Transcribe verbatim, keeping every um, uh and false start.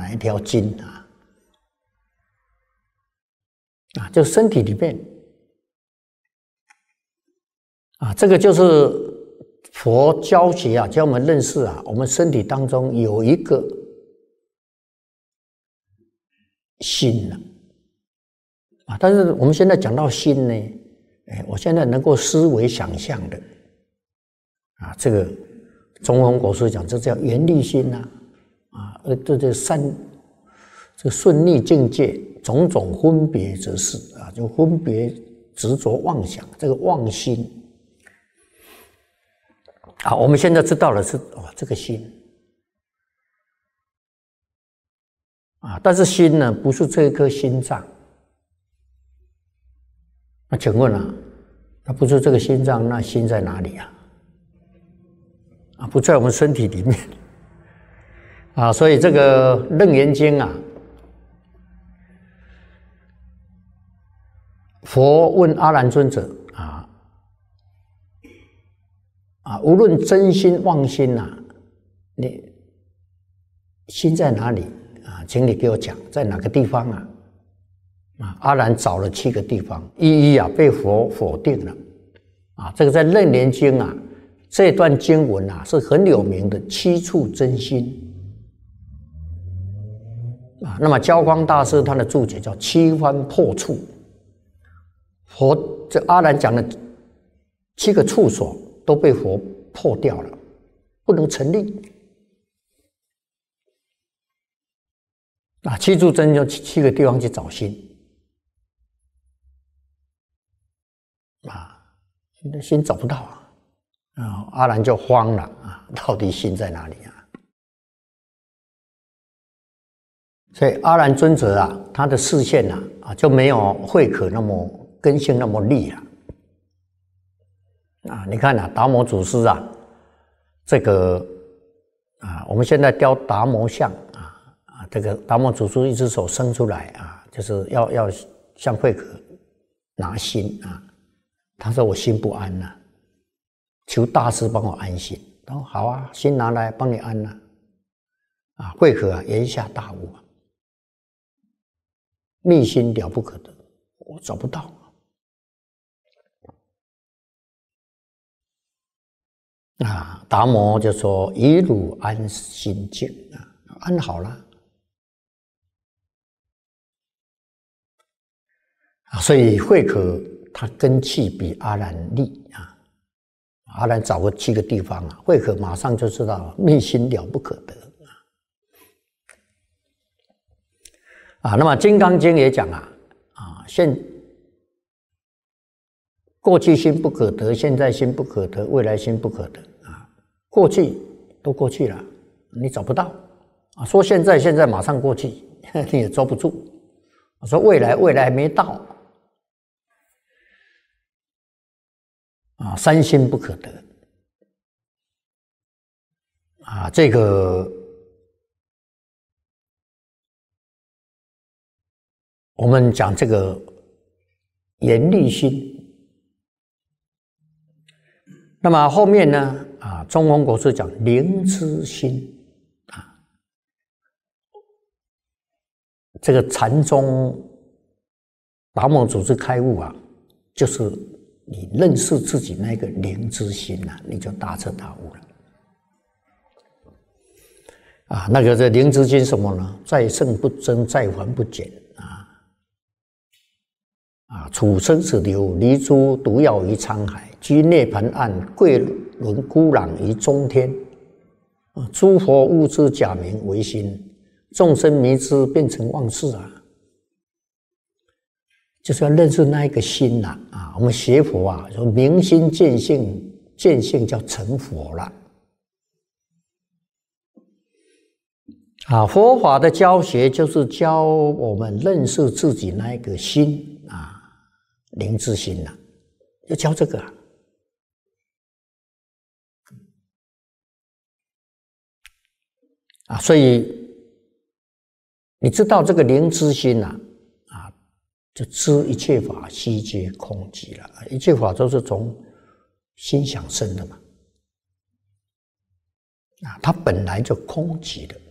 哪一条筋啊？啊，就身体里面啊，这个就是佛教学啊，教我们认识啊，我们身体当中有一个心啊，啊，但是我们现在讲到心呢，哎，我现在能够思维想象的啊，这个中弘国师讲，这叫缘力心呐，啊，呃，这这善，这个顺逆境界，种种分别则是啊，就分别执着妄想，这个妄心。好，我们现在知道了是哦，这个心啊，但是心呢，不是这颗心脏。那请问啊，那不是这个心脏，那心在哪里啊？啊，不在我们身体里面啊，所以这个《楞严经》啊，佛问阿难尊者啊。啊，无论真心妄心呐、啊，你心在哪里啊？请你给我讲，在哪个地方啊？啊，阿难找了七个地方，一一啊被佛否定了。啊，这个在《楞严经》啊，这段经文啊是很有名的七处真心。啊，那么教光大师他的注解叫七番破处。佛这阿难讲的七个处所。都被佛破掉了，不能成立。啊，七处真就七个地方去找心。啊，心找不到啊，啊，阿难就慌了啊，到底心在哪里啊？所以阿难尊者啊，他的视线啊，啊就没有慧可那么根性那么利啊。啊，你看啊，达摩祖师啊，这个啊，我们现在雕达摩像啊啊，这个达摩祖师一只手伸出来啊，就是要要向慧可拿心啊。他说我心不安呐、啊，求大师帮我安心。他说好啊，心拿来帮你安呐、啊。啊，慧可啊，言下大悟啊，密心了不可得，我找不到。啊，达摩就说：“以汝安心境啊，安好了啊。”所以慧可他根器比阿难利啊。阿难找个七个地方啊，慧可马上就知道密心了不可得啊。啊，那么《金刚经》也讲啊，啊现过去心不可得，现在心不可得，未来心不可得啊！过去都过去了，你找不到啊。说现在，现在马上过去，你也抓不住。我说未来，未来还没到啊，三心不可得啊。这个我们讲这个严厉心。那么后面呢？啊，中弘国师讲灵知心啊，这个禅宗达摩祖师开悟啊，就是你认识自己那个灵知心啊，你就大彻大悟了。啊，那个这灵知心什么呢？再胜不增，再还不减啊！啊，处生死流，离诸毒药于沧海。居涅盘岸，贵轮孤朗于中天。啊，诸佛悟之假名为心，众生迷之变成妄事啊！就是要认识那一个心呐、啊！啊，我们学佛啊，说明心见性，见性叫成佛了。啊，佛法的教学就是教我们认识自己那一个心啊，灵知心呐、啊，要教这个啊。啊，所以你知道这个灵知心呐、啊，啊，就知一切法悉皆空寂了。一切法都是从心想生的嘛，啊，它本来就空寂的。